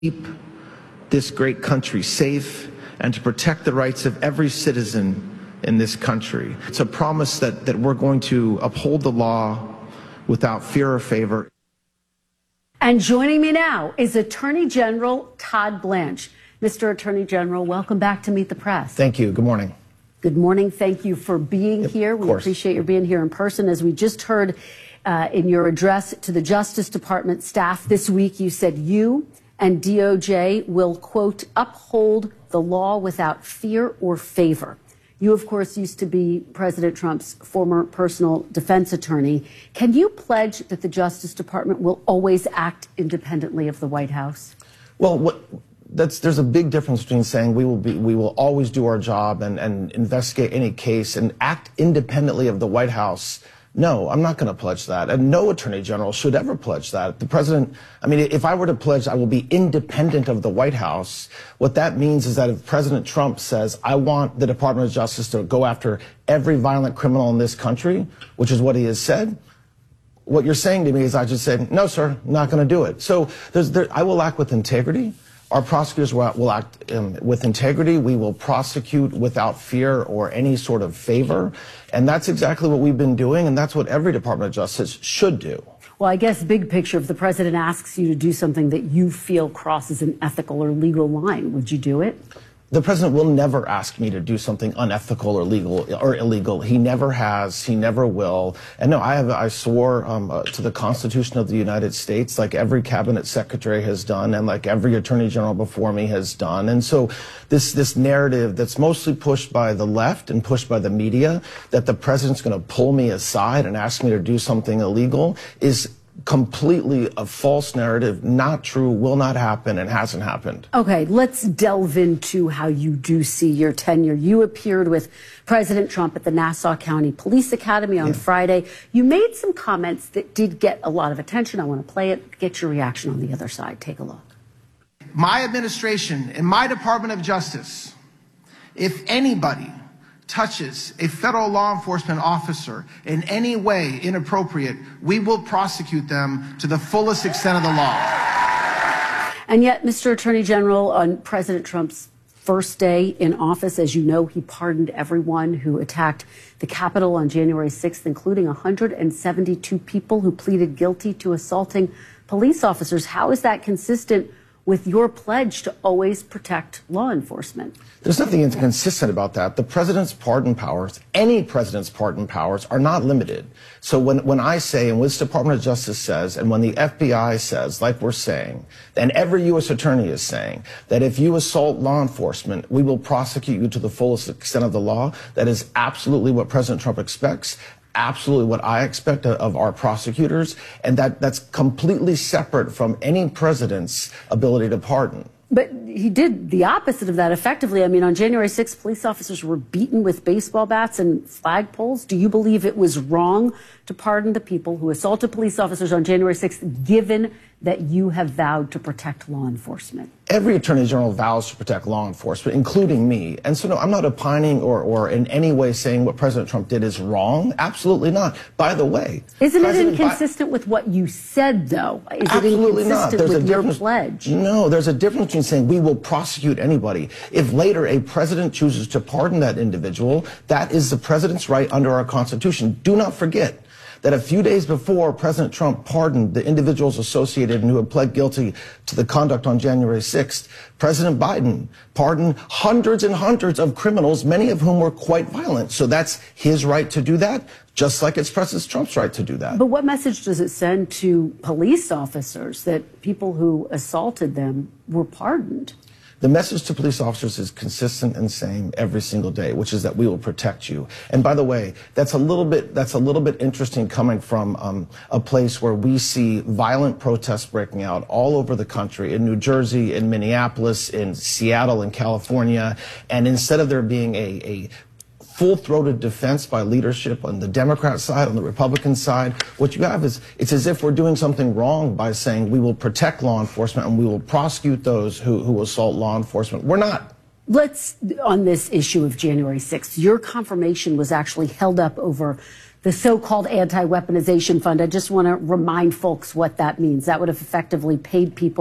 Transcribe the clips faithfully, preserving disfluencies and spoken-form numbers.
keep this great country safe and to protect the rights of every citizen in this country. It's a promise that, that we're going to uphold the law without fear or favor. And joining me now is Attorney General Todd Blanche. Mister Attorney General, welcome back to Meet the Press. Thank you. Good morning. Good morning. Thank you for being Yep, here. We appreciate your being here in person. As we just heard uh, in your address to the Justice Department staff this week, you said you and D O J will, quote, uphold the law without fear or favor. You, of course, used to be President Trump's former personal defense attorney. Can you pledge that the Justice Department will always act independently of the White House? Well, what, that's, there's a big difference between saying we will be, we will always do our job and, and investigate any case and act independently of the White House. No, I'm not going to pledge that. And no attorney general should ever pledge that. The president, I mean, if I were to pledge I will be independent of the White House, what that means is that if President Trump says, I want the Department of Justice to go after every violent criminal in this country, which is what he has said, what you're saying to me is I just said, no, sir, I'm not going to do it. So there's, there, I will act with integrity. Our prosecutors will, will act um, with integrity. We will prosecute without fear or any sort of favor. And that's exactly what we've been doing, and that's what every Department of Justice should do. Well, I guess big picture, if the president asks you to do something that you feel crosses an ethical or legal line, would you do it? The president will never ask me to do something unethical or legal or illegal. He never has. He never will. And no, I have. I swore um, uh, to the Constitution of the United States, like every cabinet secretary has done, and like every attorney general before me has done. And so, this this narrative that's mostly pushed by the left and pushed by the media, that the president's going to pull me aside and ask me to do something illegal, is completely a false narrative, not true, will not happen, and hasn't happened. Okay, let's delve into how you do see your tenure. You appeared with President Trump at the Nassau County Police Academy on yeah. Friday. You made some comments that did get a lot of attention. I want to play it, get your reaction on the other side. Take a look. My administration and my Department of Justice, if anybody touches a federal law enforcement officer in any way inappropriate, we will prosecute them to the fullest extent of the law. And yet, Mister Attorney General, on President Trump's first day in office, as you know, he pardoned everyone who attacked the Capitol on January sixth, including one hundred seventy-two people who pleaded guilty to assaulting police officers. How is that consistent with your pledge to always protect law enforcement? There's nothing inconsistent about that. The president's pardon powers, any president's pardon powers, are not limited. So when, when I say, and what this Department of Justice says, and when the F B I says, like we're saying, and every U S attorney is saying, that if you assault law enforcement, we will prosecute you to the fullest extent of the law, that is absolutely what President Trump expects. Absolutely what I expect of our prosecutors, and that, that's completely separate from any president's ability to pardon. But he did the opposite of that effectively. I mean, on January sixth, police officers were beaten with baseball bats and flagpoles. Do you believe it was wrong to pardon the people who assaulted police officers on January sixth, given that you have vowed to protect law enforcement? Every attorney general vows to protect law enforcement, including me. And so, no, I'm not opining or, or in any way saying what President Trump did is wrong. Absolutely not. By the way, isn't President it inconsistent Bi- with what you said, though? Is absolutely it inconsistent not. There's with a your difference. Pledge? No, there's a difference between saying we will prosecute anybody. If later a president chooses to pardon that individual, that is the president's right under our Constitution. Do not forget that a few days before President Trump pardoned the individuals associated and who had pled guilty to the conduct on January sixth, President Biden pardoned hundreds and hundreds of criminals, many of whom were quite violent. So that's his right to do that, just like it's President Trump's right to do that. But what message does it send to police officers that people who assaulted them were pardoned? The message to police officers is consistent and same every single day, which is that we will protect you. And by the way, that's a little bit that's a little bit interesting coming from um, a place where we see violent protests breaking out all over the country, in New Jersey, in Minneapolis, in Seattle, in California, and instead of there being a, a full-throated defense by leadership on the Democrat side, on the Republican side, what you have is it's as if we're doing something wrong by saying we will protect law enforcement and we will prosecute those who, who assault law enforcement. We're not. Let's, on this issue of January sixth, your confirmation was actually held up over the so-called anti-weaponization fund. I just want to remind folks what that means. That would have effectively paid people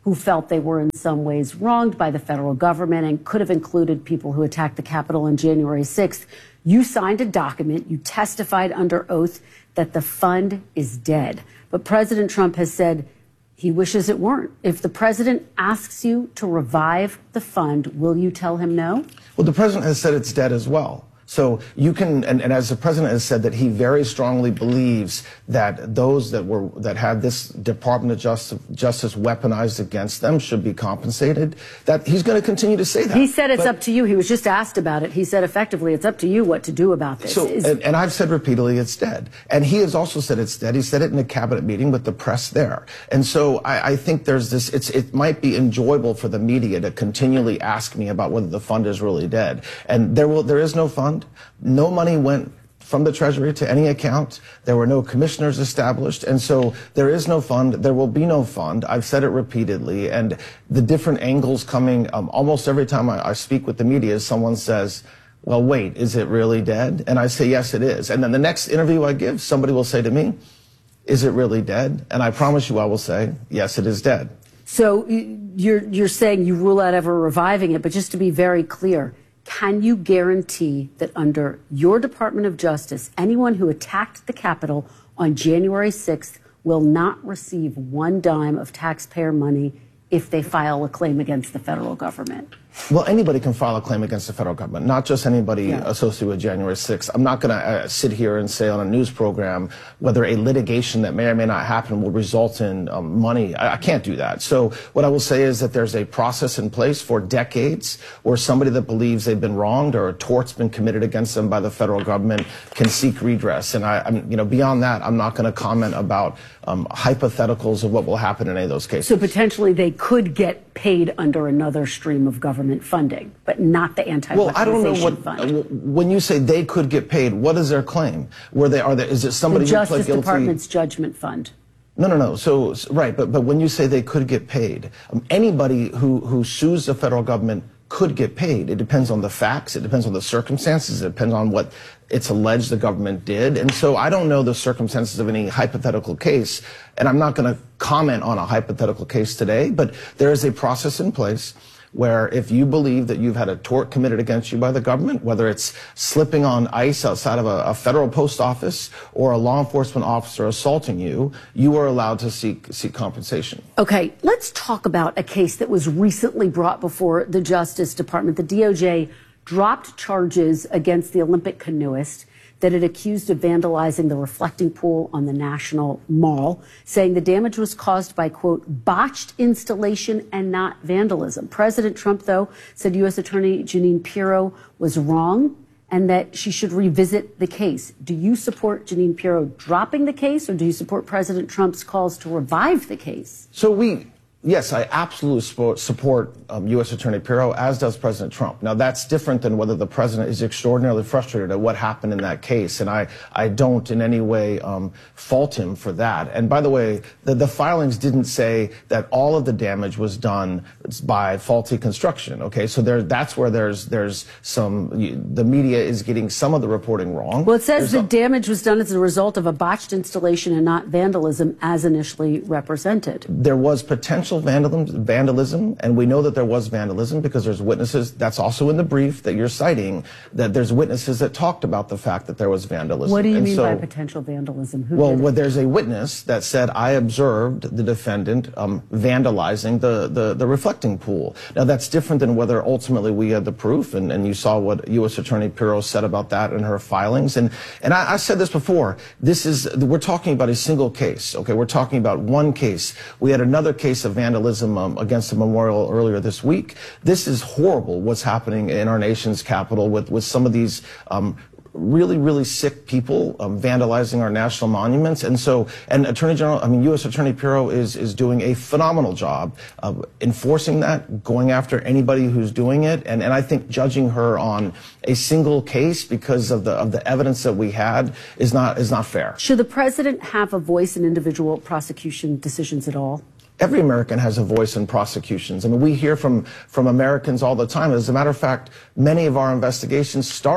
who felt they were in some ways wronged by the federal government and could have included people who attacked the Capitol on January sixth. You signed a document, you testified under oath that the fund is dead. But President Trump has said he wishes it weren't. If the president asks you to revive the fund, will you tell him no? Well, the president has said it's dead as well. So you can, and, and as the president has said, that he very strongly believes that those that were that had this Department of Justice, Justice weaponized against them should be compensated. That he's going to continue to say that. He said it's but, up to you. He was just asked about it. He said effectively, it's up to you what to do about this. So, Is, and, and I've said repeatedly, it's dead. And he has also said it's dead. He said it in a cabinet meeting with the press there. And so I, I think there's this. It's it might be enjoyable for the media to continually ask me about whether the fund is really dead. And there will there is no fund. No money went from the Treasury to any account. There were no commissioners established. And so there is no fund. There will be no fund. I've said it repeatedly. And the different angles coming um, almost every time I, I speak with the media is someone says, well, wait, is it really dead? And I say, yes, it is. And then the next interview I give, somebody will say to me, is it really dead? And I promise you I will say, yes, it is dead. So you're, you're saying you rule out ever reviving it, but just to be very clear, can you guarantee that under your Department of Justice, anyone who attacked the Capitol on January sixth will not receive one dime of taxpayer money if they file a claim against the federal government? Well, anybody can file a claim against the federal government, not just anybody yeah. associated with January sixth. I'm not going to uh, sit here and say on a news program whether a litigation that may or may not happen will result in um, money. I, I can't do that. So what I will say is that there's a process in place for decades where somebody that believes they've been wronged or a tort's been committed against them by the federal government can seek redress. And I, I'm, you know, beyond that, I'm not going to comment about um, hypotheticals of what will happen in any of those cases. So potentially they could get paid under another stream of government funding, but not the anti-weaponization well, I don't know what, fund. When you say they could get paid, what is their claim? Were they, are they, is it somebody the who Justice pled guilty? Department's judgment fund. No, no, no. So, right, but, but when you say they could get paid, um, anybody who, who sues the federal government could get paid. It depends on the facts. It depends on the circumstances. It depends on what it's alleged the government did. And so I don't know the circumstances of any hypothetical case, and I'm not going to comment on a hypothetical case today, but there is a process in place where if you believe that you've had a tort committed against you by the government, whether it's slipping on ice outside of a, a federal post office or a law enforcement officer assaulting you, you are allowed to seek seek compensation. Okay, let's talk about a case that was recently brought before the Justice Department. The D O J dropped charges against the Olympic canoeist that it accused of vandalizing the reflecting pool on the National Mall, saying the damage was caused by, quote, botched installation and not vandalism. President Trump, though, said U S Attorney Jeanine Pirro was wrong and that she should revisit the case. Do you support Jeanine Pirro dropping the case, or do you support President Trump's calls to revive the case? So we... Yes, I absolutely support, support um, U S Attorney Pirro, as does President Trump. Now, that's different than whether the president is extraordinarily frustrated at what happened in that case, and I, I don't in any way um, fault him for that. And by the way, the, the filings didn't say that all of the damage was done by faulty construction. Okay, so there, that's where there's there's some the media is getting some of the reporting wrong. Well, it says there's the a, damage was done as a result of a botched installation and not vandalism, as initially represented. There was potential vandalism, vandalism, and we know that there was vandalism because there's witnesses. That's also in the brief that you're citing, that there's witnesses that talked about the fact that there was vandalism. What do you and mean so, by potential vandalism? Who well, did it? well, there's a witness that said, I observed the defendant um, vandalizing the, the, the reflecting pool. Now, that's different than whether ultimately we had the proof, and, and you saw what U S Attorney Pirro said about that in her filings. And, and I, I said this before, this is, we're talking about a single case, okay? We're talking about one case. We had another case of vandalism um, against a memorial earlier this week. This is horrible what's happening in our nation's capital with, with some of these um, really, really sick people um, vandalizing our national monuments. And so, and Attorney General, I mean, U S Attorney Pirro is, is doing a phenomenal job of enforcing that, going after anybody who's doing it. And, and I think judging her on a single case because of the, of the evidence that we had is not, is not fair. Should the president have a voice in individual prosecution decisions at all? Every American has a voice in prosecutions. I mean, we hear from, from Americans all the time. As a matter of fact, many of our investigations start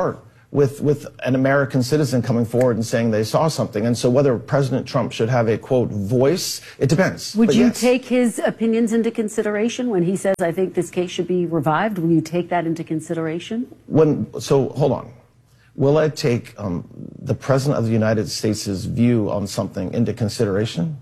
with, with an American citizen coming forward and saying they saw something. And so whether President Trump should have a, quote, voice, it depends. Would But you yes. take his opinions into consideration when he says, I think this case should be revived? Will you take that into consideration? When, so hold on. Will I take um, the President of the United States' view on something into consideration?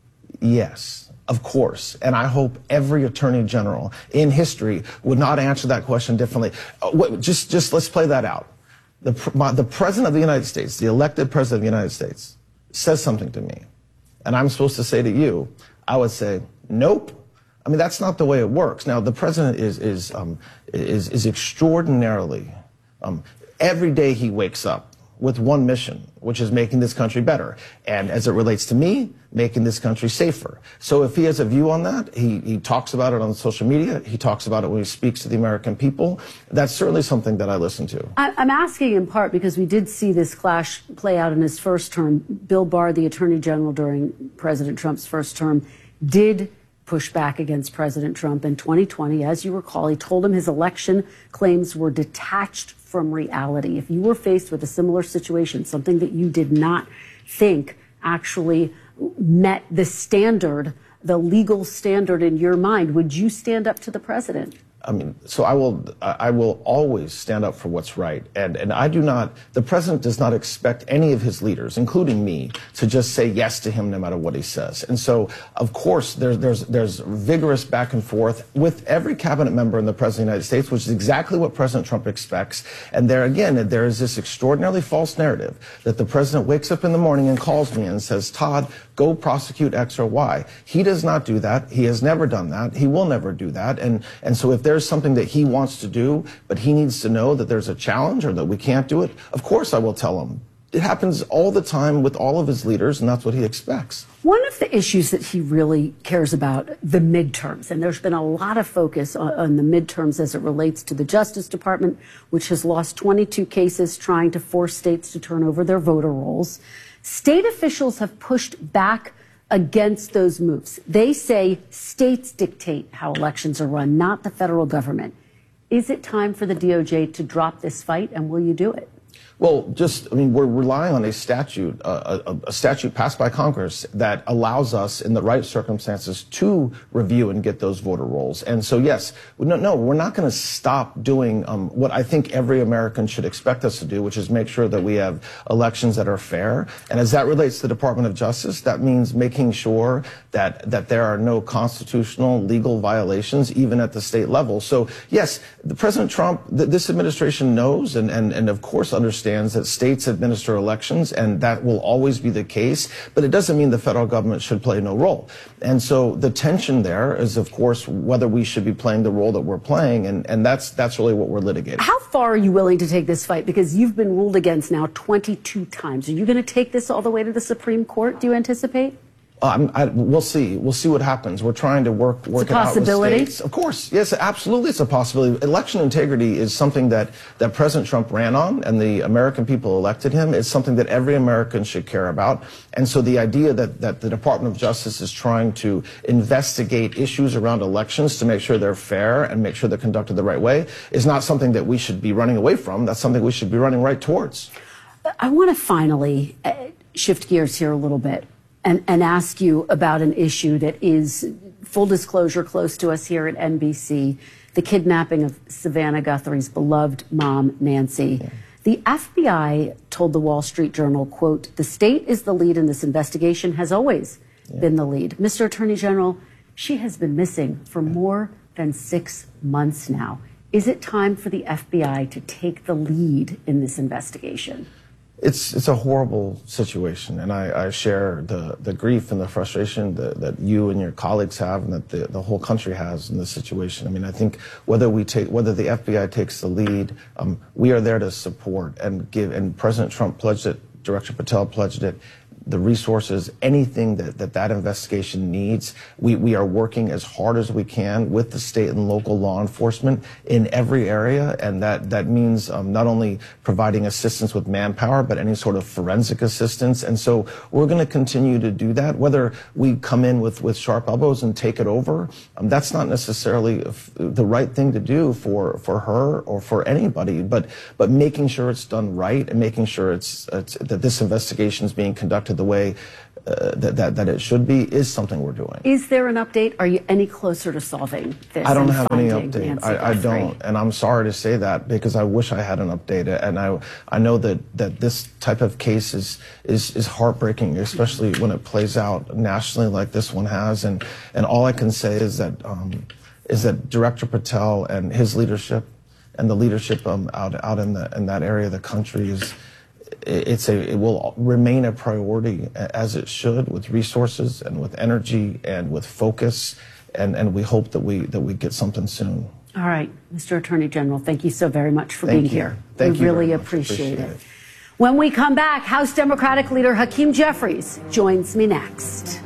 Yes, of course. And I hope every Attorney General in history would not answer that question differently. Uh, what, just, just let's play that out. The, my, the President of the United States, the elected President of the United States, says something to me, and I'm supposed to say to you, I would say, nope. I mean, that's not the way it works. Now, the President is, is, um, is, is extraordinarily... Um, Every day he wakes up with one mission, which is making this country better. And as it relates to me, making this country safer. So if he has a view on that, he, he talks about it on social media, he talks about it when he speaks to the American people. That's certainly something that I listen to. I'm asking in part because we did see this clash play out in his first term. Bill Barr, the Attorney General during President Trump's first term, did push back against President Trump in twenty twenty. As you recall, he told him his election claims were detached from reality. If you were faced with a similar situation, something that you did not think actually met the standard, the legal standard in your mind, would you stand up to the president? I mean, so I will, I will always stand up for what's right. And, and I do not, the president does not expect any of his leaders, including me, to just say yes to him no matter what he says. And so, of course, there's, there's, there's vigorous back and forth with every cabinet member in the President of the United States, which is exactly what President Trump expects. And there again, there is this extraordinarily false narrative that the president wakes up in the morning and calls me and says, Todd, go prosecute X or Y. He does not do that. He has never done that. He will never do that. And, and so if there's something that he wants to do, but he needs to know that there's a challenge or that we can't do it, of course I will tell him. It happens all the time with all of his leaders, and that's what he expects. One of the issues that he really cares about, the midterms, and there's been a lot of focus on, on the midterms as it relates to the Justice Department, which has lost twenty-two cases trying to force states to turn over their voter rolls. State officials have pushed back against those moves. They say states dictate how elections are run, not the federal government. Is it time for the D O J to drop this fight, and will you do it? Well, just, I mean, we're relying on a statute, uh, a, a statute passed by Congress that allows us, in the right circumstances, to review and get those voter rolls. And so, yes, no, no we're not going to stop doing um, what I think every American should expect us to do, which is make sure that we have elections that are fair. And as that relates to the Department of Justice, that means making sure that, that there are no constitutional legal violations, even at the state level. So, yes, the President Trump, th this administration knows and, and, and of course understands that states administer elections, and that will always be the case, but it doesn't mean the federal government should play no role. And so the tension there is, of course, whether we should be playing the role that we're playing, and, and that's, that's really what we're litigating. How far are you willing to take this fight? Because you've been ruled against now twenty-two times. Are you going to take this all the way to the Supreme Court, do you anticipate? Um, I, we'll see. We'll see what happens. We're trying to work work it's a it out with possibility. states. Of course, yes, absolutely, it's a possibility. Election integrity is something that that President Trump ran on, and the American people elected him. It's something that every American should care about. And so the idea that that the Department of Justice is trying to investigate issues around elections to make sure they're fair and make sure they're conducted the right way is not something that we should be running away from. That's something we should be running right towards. I want to finally uh, shift gears here a little bit. And, and ask you about an issue that is, full disclosure, close to us here at N B C, the kidnapping of Savannah Guthrie's beloved mom, Nancy. Yeah. The F B I told the Wall Street Journal, quote, the state is the lead in this investigation, has always yeah. been the lead. Mister Attorney General, she has been missing for more than six months now. Is it time for the F B I to take the lead in this investigation? It's it's a horrible situation, and I, I share the, the grief and the frustration that, that you and your colleagues have, and that the, the whole country has in this situation. I mean, I think whether we take whether the F B I takes the lead, um, we are there to support and give. And President Trump pledged it. Director Patel pledged it. the resources, anything that that, that investigation needs. We, we are working as hard as we can with the state and local law enforcement in every area, and that, that means um, not only providing assistance with manpower, but any sort of forensic assistance. And so we're going to continue to do that. Whether we come in with, with sharp elbows and take it over, um, that's not necessarily the right thing to do for, for her or for anybody, but, but making sure it's done right and making sure it's, it's that this investigation is being conducted the way uh, that, that, that it should be is something we're doing. Is there an update? Are you any closer to solving this? I don't and have any finding update. Nancy I, I Guthrie? don't, and I'm sorry to say that because I wish I had an update. And I, I know that, that this type of case is, is, is heartbreaking, especially when it plays out nationally like this one has. And, and all I can say is that, um, is that Director Patel and his leadership and the leadership um, out, out in, the, in that area of the country is, it's a, it will remain a priority as it should, with resources and with energy and with focus. And, and we hope that we, that we get something soon. All right, Mister Attorney General, thank you so very much for Thank being you. here. Thank we you really very much. appreciate, Appreciate it. it. When we come back, House Democratic Leader Hakeem Jeffries joins me next.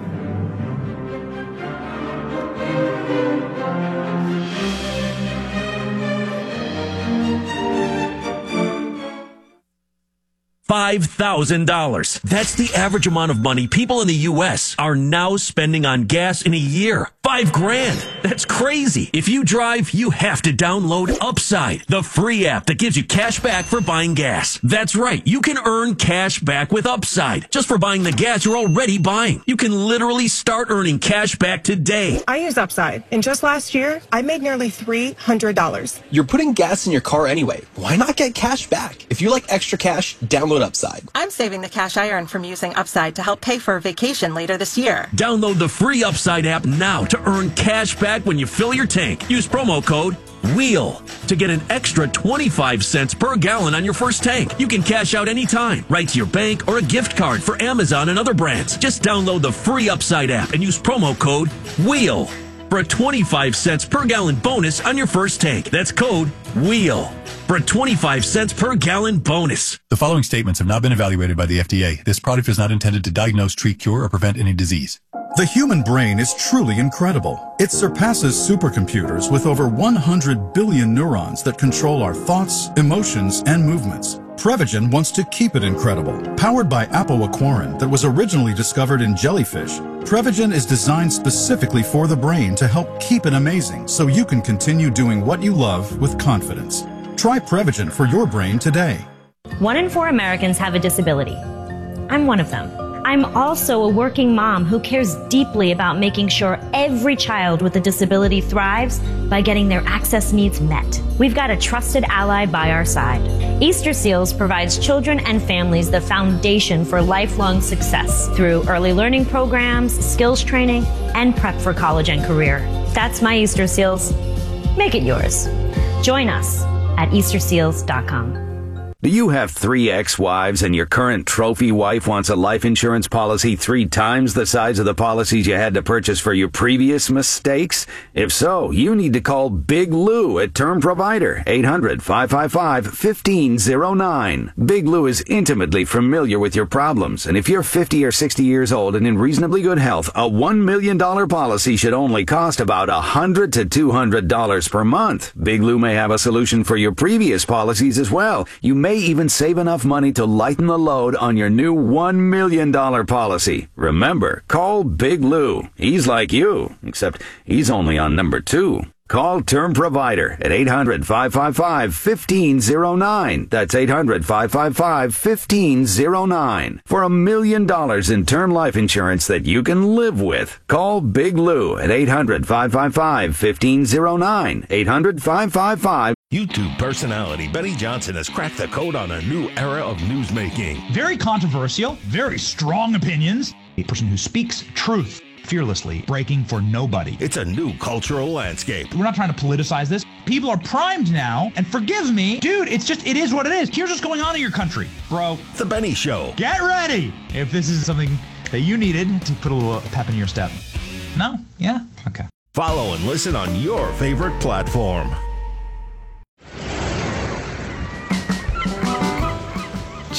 five thousand dollars. That's the average amount of money people in the U S are now spending on gas in a year. Five grand. That's crazy. If you drive, you have to download Upside, the free app that gives you cash back for buying gas. That's right. You can earn cash back with Upside just for buying the gas you're already buying. You can literally start earning cash back today. I use Upside, and just last year, I made nearly three hundred dollars. You're putting gas in your car anyway. Why not get cash back? If you like extra cash, download Upside. I'm saving the cash I earn from using Upside to help pay for a vacation later this year. Download the free Upside app now to earn cash back when you fill your tank. Use promo code WHEEL to get an extra twenty-five cents per gallon on your first tank. You can cash out anytime, right to your bank or a gift card for Amazon and other brands. Just download the free Upside app and use promo code WHEEL for a twenty-five cents per gallon bonus on your first tank. That's code WHEEL for a twenty-five cents per gallon bonus. The following statements have not been evaluated by the F D A. This product is not intended to diagnose, treat, cure, or prevent any disease. The human brain is truly incredible. It surpasses supercomputers with over one hundred billion neurons that control our thoughts, emotions, and movements. Prevagen wants to keep it incredible. Powered by apoaquarin that was originally discovered in jellyfish, Prevagen is designed specifically for the brain to help keep it amazing so you can continue doing what you love with confidence. Try Prevagen for your brain today. One in four Americans have a disability. I'm one of them. I'm also a working mom who cares deeply about making sure every child with a disability thrives by getting their access needs met. We've got a trusted ally by our side. Easter Seals provides children and families the foundation for lifelong success through early learning programs, skills training, and prep for college and career. That's my Easter Seals. Make it yours. Join us at Easter Seals dot com. Do you have three ex-wives and your current trophy wife wants a life insurance policy three times the size of the policies you had to purchase for your previous mistakes? If so, you need to call Big Lou at Term Provider, eight hundred, five five five, one five zero nine. Big Lou is intimately familiar with your problems, and if you're fifty or sixty years old and in reasonably good health, a one million dollars policy should only cost about one hundred to two hundred dollars per month. Big Lou may have a solution for your previous policies as well. You may even save enough money to lighten the load on your new one million dollars policy. Remember, call Big Lou. He's like you, except he's only on number two. Call Term Provider at eight hundred, five five five, one five zero nine. That's eight hundred, five five five, one five zero nine. For a million dollars in term life insurance that you can live with. Call Big Lou at eight hundred, five five five, one five zero nine. eight hundred, five five five. YouTube personality Benny Johnson has cracked the code on a new era of newsmaking. Very controversial, very strong opinions. A person who speaks truth fearlessly, breaking for nobody. It's a new cultural landscape. We're not trying to politicize this. People are primed now, and forgive me, dude, it's just, it is what it is. Here's what's going on in your country, bro. The Benny Show. Get ready if this is something that you needed to put a little pep in your step. No? Yeah? Okay. Follow and listen on your favorite platform.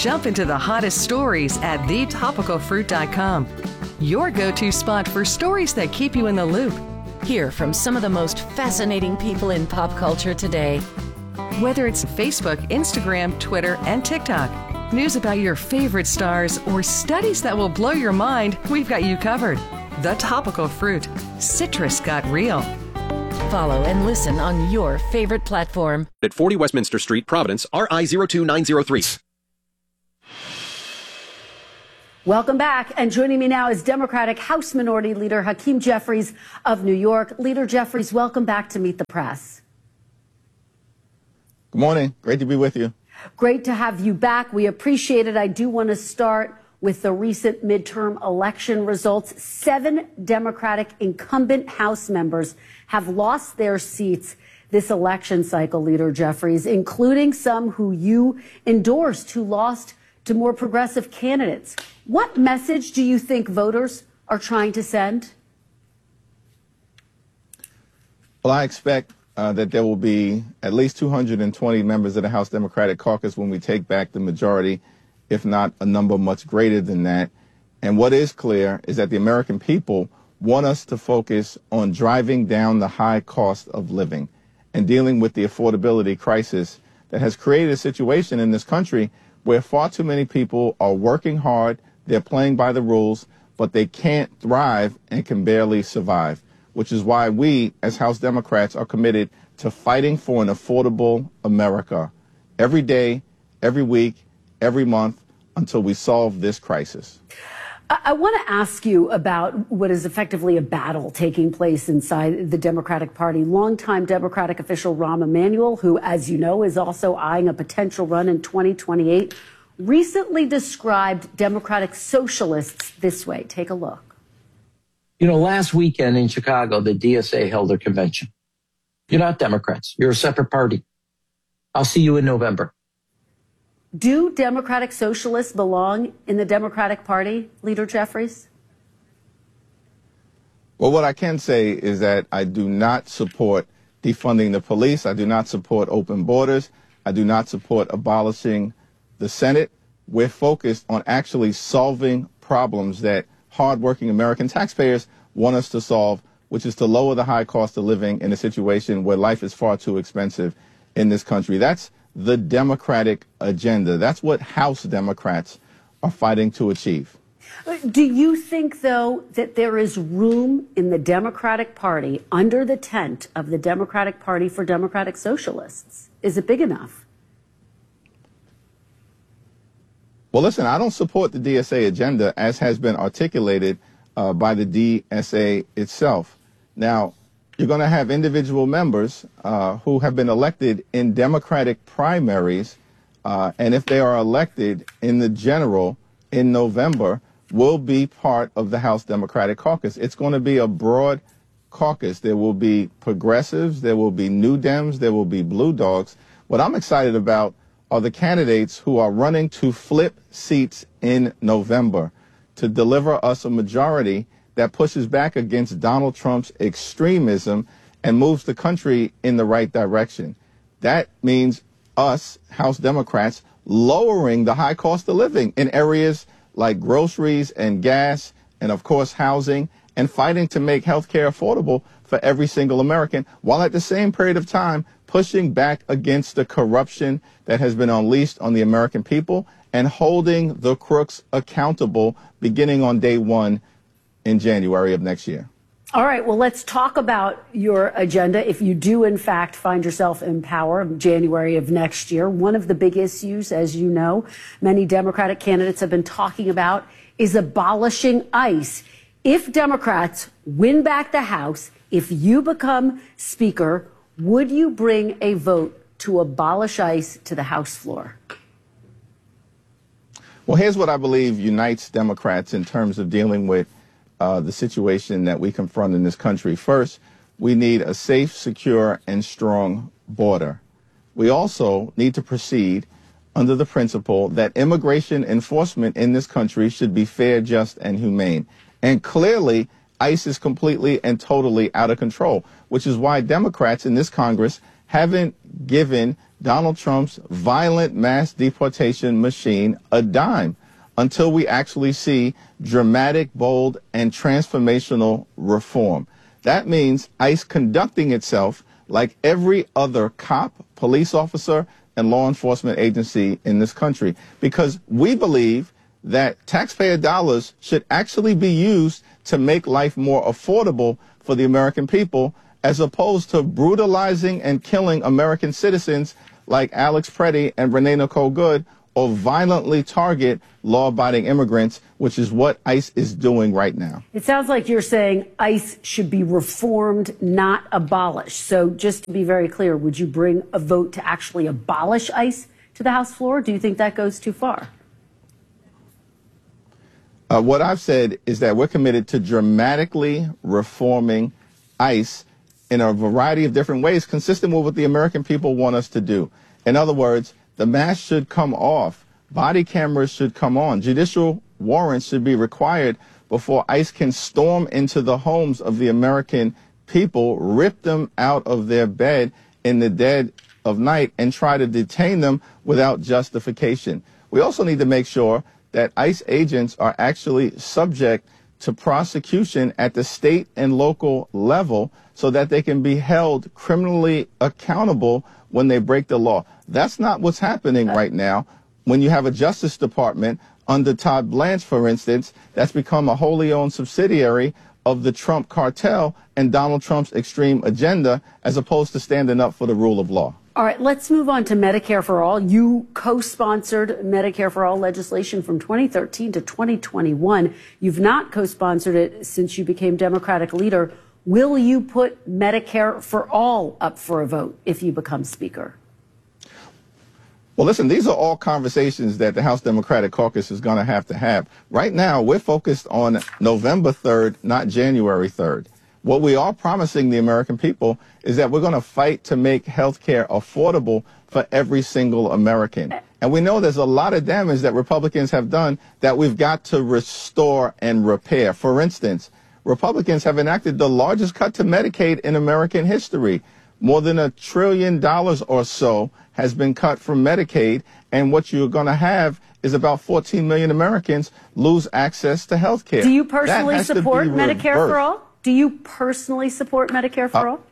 Jump into the hottest stories at the topical fruit dot com. Your go-to spot for stories that keep you in the loop. Hear from some of the most fascinating people in pop culture today. Whether it's Facebook, Instagram, Twitter, and TikTok, news about your favorite stars, or studies that will blow your mind, we've got you covered. The Topical Fruit. Citrus got real. Follow and listen on your favorite platform. At forty Westminster Street, Providence, R I zero two nine zero three. Welcome back. And joining me now is Democratic House Minority Leader Hakeem Jeffries of New York. Leader Jeffries, welcome back to Meet the Press. Good morning. Great to be with you. Great to have you back. We appreciate it. I do want to start with the recent midterm election results. Seven Democratic incumbent House members have lost their seats this election cycle, Leader Jeffries, including some who you endorsed who lost to more progressive candidates. What message do you think voters are trying to send? Well, I expect uh, that there will be at least two hundred twenty members of the House Democratic Caucus when we take back the majority, if not a number much greater than that. And what is clear is that the American people want us to focus on driving down the high cost of living and dealing with the affordability crisis that has created a situation in this country where far too many people are working hard, they're playing by the rules, but they can't thrive and can barely survive, which is why we, as House Democrats, are committed to fighting for an affordable America every day, every week, every month, until we solve this crisis. I, I want to ask you about what is effectively a battle taking place inside the Democratic Party. Longtime Democratic official Rahm Emanuel, who, as you know, is also eyeing a potential run in twenty twenty-eight, recently described Democratic socialists this way. Take a look. You know, last weekend in Chicago, the D S A held their convention. You're not Democrats. You're a separate party. I'll see you in November. Do Democratic socialists belong in the Democratic Party, Leader Jeffries? Well, what I can say is that I do not support defunding the police. I do not support open borders. I do not support abolishing the Senate. We're focused on actually solving problems that hardworking American taxpayers want us to solve, which is to lower the high cost of living in a situation where life is far too expensive in this country. That's the Democratic agenda. That's what House Democrats are fighting to achieve. Do you think, though, that there is room in the Democratic Party under the tent of the Democratic Party for Democratic Socialists? Is it big enough? Well, listen, I don't support the D S A agenda as has been articulated uh, by the D S A itself. Now, you're going to have individual members uh, who have been elected in Democratic primaries, uh, and if they are elected in the general in November, will be part of the House Democratic Caucus. It's going to be a broad caucus. There will be progressives, there will be New Dems, there will be Blue Dogs. What I'm excited about are the candidates who are running to flip seats in November to deliver us a majority that pushes back against Donald Trump's extremism and moves the country in the right direction. That means us, House Democrats, lowering the high cost of living in areas like groceries and gas and, of course, housing, and fighting to make health care affordable for every single American, while at the same period of time pushing back against the corruption that has been unleashed on the American people and holding the crooks accountable beginning on day one in January of next year. All right, well, let's talk about your agenda. If you do, in fact, find yourself in power in January of next year, one of the big issues, as you know, many Democratic candidates have been talking about is abolishing ICE. If Democrats win back the House, if you become Speaker, would you bring a vote to abolish ICE to the House floor? Well, here's what I believe unites Democrats in terms of dealing with Uh, the situation that we confront in this country. First, we need a safe, secure, and strong border. We also need to proceed under the principle that immigration enforcement in this country should be fair, just, and humane. And clearly, ICE is completely and totally out of control, which is why Democrats in this Congress haven't given Donald Trump's violent mass deportation machine a dime until we actually see dramatic, bold, and transformational reform. That means ICE conducting itself like every other cop, police officer, and law enforcement agency in this country, because we believe that taxpayer dollars should actually be used to make life more affordable for the American people, as opposed to brutalizing and killing American citizens like Alex Preddy and Renee Nicole Good, or violently target law-abiding immigrants, which is what ICE is doing right now. It sounds like you're saying ICE should be reformed, not abolished. So just to be very clear, would you bring a vote to actually abolish ICE to the House floor? Do you think that goes too far? Uh, what I've said is that we're committed to dramatically reforming ICE in a variety of different ways, consistent with what the American people want us to do. In other words, the mask should come off. Body cameras should come on. Judicial warrants should be required before ICE can storm into the homes of the American people, rip them out of their bed in the dead of night, and try to detain them without justification. We also need to make sure that ICE agents are actually subject to prosecution at the state and local level so that they can be held criminally accountable when they break the law. That's not what's happening right now. When you have a Justice Department under Todd Blanche, for instance, that's become a wholly owned subsidiary of the Trump cartel and Donald Trump's extreme agenda, as opposed to standing up for the rule of law. All right, let's move on to Medicare for All. You co-sponsored Medicare for All legislation from twenty thirteen to twenty twenty-one. You've not co-sponsored it since you became Democratic leader. Will you put Medicare for All up for a vote if you become Speaker? Well, listen, these are all conversations that the House Democratic Caucus is going to have to have. Right now, we're focused on November third, not January third. What we are promising the American people is that we're going to fight to make health care affordable for every single American. And we know there's a lot of damage that Republicans have done that we've got to restore and repair. For instance, Republicans have enacted the largest cut to Medicaid in American history. More than a trillion dollars or so has been cut from Medicaid, and what you're going to have is about fourteen million Americans lose access to health care. Do you personally support Medicare reversed. for All? Do you personally support Medicare for Uh, All?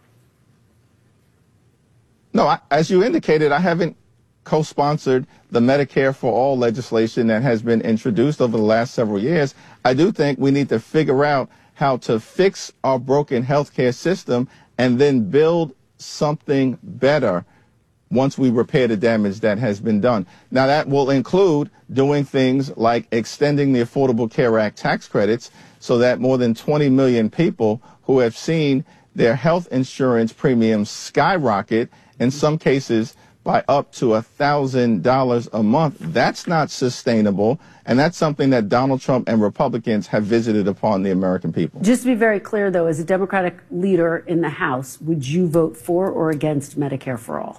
No, I, as you indicated, I haven't co-sponsored the Medicare for All legislation that has been introduced over the last several years. I do think we need to figure out how to fix our broken healthcare system and then build something better once we repair the damage that has been done. Now, that will include doing things like extending the Affordable Care Act tax credits so that more than twenty million people who have seen their health insurance premiums skyrocket, in some cases by up to one thousand dollars a month. That's not sustainable, and that's something that Donald Trump and Republicans have visited upon the American people. Just to be very clear, though, as a Democratic leader in the House, would you vote for or against Medicare for All?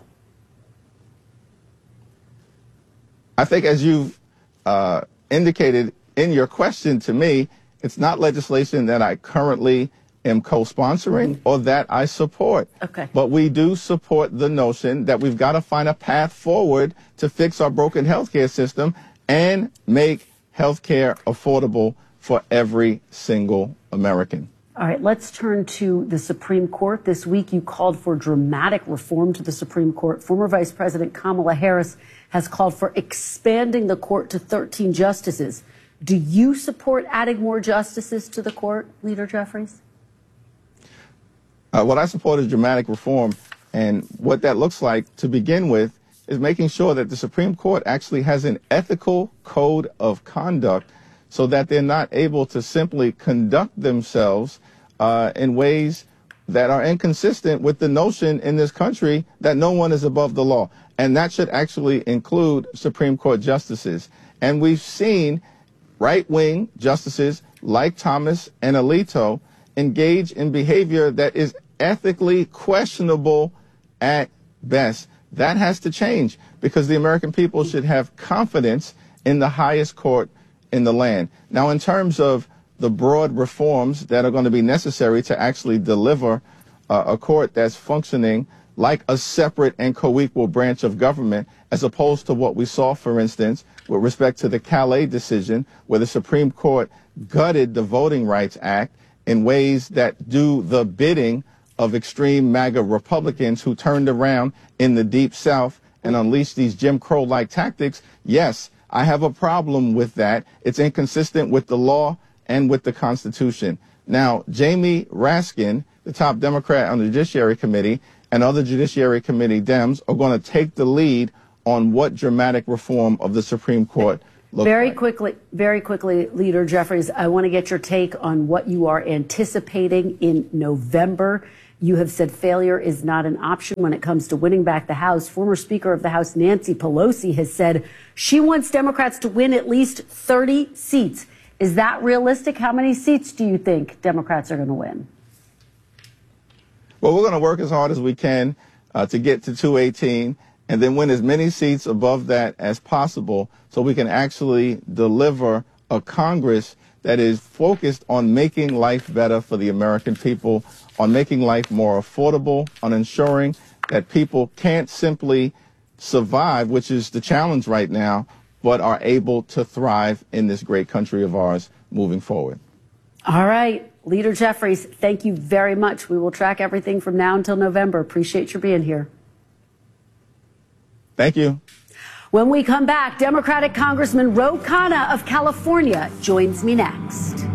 I think, as you've uh, indicated in your question to me, it's not legislation that I currently am co-sponsoring or that I support. Okay. But we do support the notion that we've got to find a path forward to fix our broken healthcare system and make healthcare affordable for every single American. All right, let's turn to the Supreme Court. This week, you called for dramatic reform to the Supreme Court. Former Vice President Kamala Harris has called for expanding the court to thirteen justices. Do you support adding more justices to the court, Leader Jeffries? Uh, what I support is dramatic reform, and what that looks like to begin with is making sure that the Supreme Court actually has an ethical code of conduct so that they're not able to simply conduct themselves uh, in ways that are inconsistent with the notion in this country that no one is above the law. And that should actually include Supreme Court justices. And we've seen right-wing justices like Thomas and Alito engage in behavior that is ethically questionable at best. That has to change, because the American people should have confidence in the highest court in the land. Now, in terms of the broad reforms that are going to be necessary to actually deliver uh, a court that's functioning like a separate and co-equal branch of government, as opposed to what we saw, for instance, with respect to the Calais decision, where the Supreme Court gutted the Voting Rights Act in ways that do the bidding of extreme MAGA Republicans who turned around in the Deep South and unleashed these Jim Crow-like tactics. Yes, I have a problem with that. It's inconsistent with the law and with the Constitution. Now, Jamie Raskin, the top Democrat on the Judiciary Committee, and other Judiciary Committee Dems are going to take the lead on what dramatic reform of the Supreme Court looks Very like. quickly, very quickly, Leader Jeffries, I want to get your take on what you are anticipating in November. You have said failure is not an option when it comes to winning back the House. Former Speaker of the House Nancy Pelosi has said she wants Democrats to win at least thirty seats. Is that realistic? How many seats do you think Democrats are going to win? Well, we're going to work as hard as we can uh, to get to two eighteen and then win as many seats above that as possible so we can actually deliver a Congress that is focused on making life better for the American people, on making life more affordable, on ensuring that people can't simply survive, which is the challenge right now, but are able to thrive in this great country of ours moving forward. All right. Leader Jeffries, thank you very much. We will track everything from now until November. Appreciate your being here. Thank you. When we come back, Democratic Congressman Ro Khanna of California joins me next.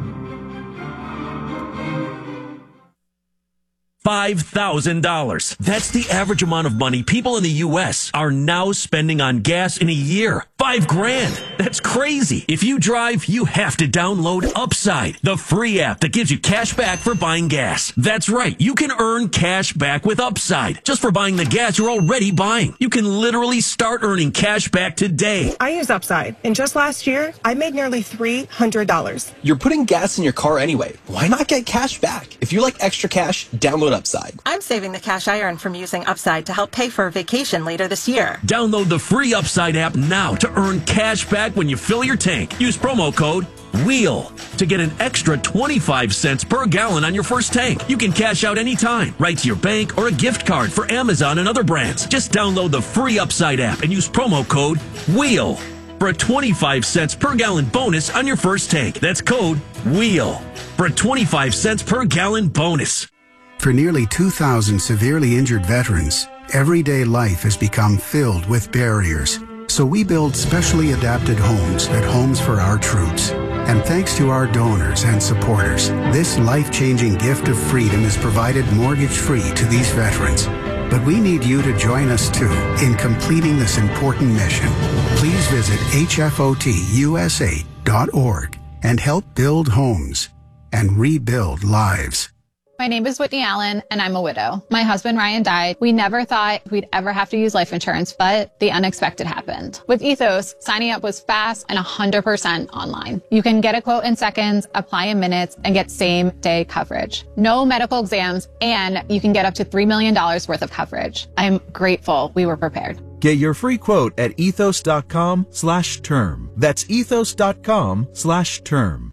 five thousand dollars. That's the average amount of money people in the U S are now spending on gas in a year. Five grand. That's crazy. If you drive, you have to download Upside, the free app that gives you cash back for buying gas. That's right. You can earn cash back with Upside just for buying the gas you're already buying. You can literally start earning cash back today. I use Upside, and just last year, I made nearly three hundred dollars. You're putting gas in your car anyway. Why not get cash back? If you like extra cash, download Upside. I'm saving the cash I earn from using Upside to help pay for a vacation later this year. Download the free Upside app now to earn cash back when you fill your tank. Use promo code WHEEL to get an extra twenty-five cents per gallon on your first tank. You can cash out anytime, right to your bank or a gift card for Amazon and other brands. Just download the free Upside app and use promo code WHEEL for a twenty-five cents per gallon bonus on your first tank. That's code WHEEL for a twenty-five cents per gallon bonus. For nearly two thousand severely injured veterans, everyday life has become filled with barriers. So we build specially adapted homes at Homes for Our Troops. And thanks to our donors and supporters, this life-changing gift of freedom is provided mortgage-free to these veterans. But we need you to join us too in completing this important mission. Please visit H F O T U S A dot org and help build homes and rebuild lives. My name is Whitney Allen, and I'm a widow. My husband, Ryan, died. We never thought we'd ever have to use life insurance, but the unexpected happened. With Ethos, signing up was fast and one hundred percent online. You can get a quote in seconds, apply in minutes, and get same-day coverage. No medical exams, and you can get up to three million dollars worth of coverage. I'm grateful we were prepared. Get your free quote at ethos.com slash term. That's ethos.com slash term.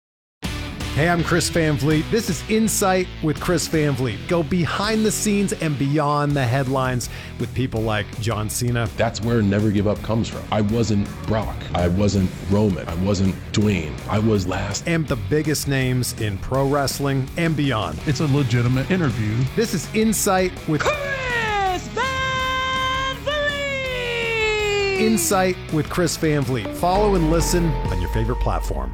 Hey, I'm Chris Van Vliet. This is Insight with Chris Van Vliet. Go behind the scenes and beyond the headlines with people like John Cena. That's where Never Give Up comes from. I wasn't Brock. I wasn't Roman. I wasn't Dwayne. I was last. And the biggest names in pro wrestling and beyond. It's a legitimate interview. This is Insight with Chris Van Vliet. Insight with Chris Van Vliet. Follow and listen on your favorite platform.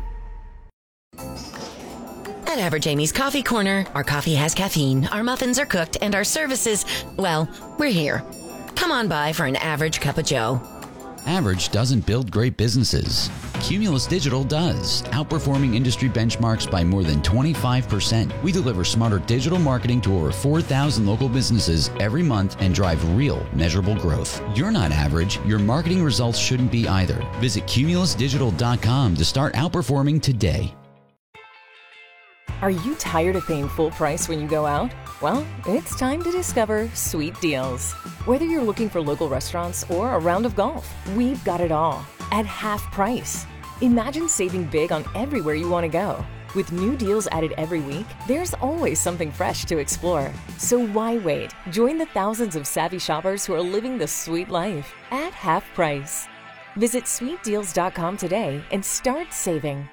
At Average Amy's Coffee Corner, our coffee has caffeine, our muffins are cooked, and our services, well, we're here. Come on by for an average cup of joe. Average doesn't build great businesses. Cumulus Digital does, outperforming industry benchmarks by more than twenty-five percent. We deliver smarter digital marketing to over four thousand local businesses every month and drive real, measurable growth. You're not average. Your marketing results shouldn't be either. Visit cumulus digital dot com to start outperforming today. Are you tired of paying full price when you go out? Well, it's time to discover Sweet Deals. Whether you're looking for local restaurants or a round of golf, we've got it all at half price. Imagine saving big on everywhere you want to go. With new deals added every week, there's always something fresh to explore. So why wait? Join the thousands of savvy shoppers who are living the sweet life at half price. Visit sweet deals dot com today and start saving.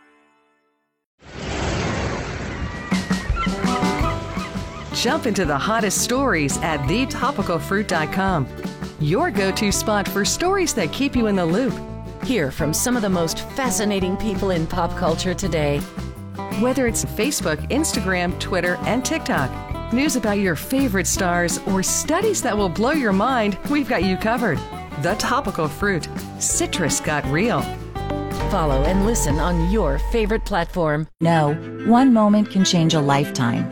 Jump into the hottest stories at the topical fruit dot com. Your go-to spot for stories that keep you in the loop. Hear from some of the most fascinating people in pop culture today. Whether it's Facebook, Instagram, Twitter, and TikTok, news about your favorite stars, or studies that will blow your mind, we've got you covered. The Topical Fruit. Citrus got real. Follow and listen on your favorite platform. No, one moment can change a lifetime.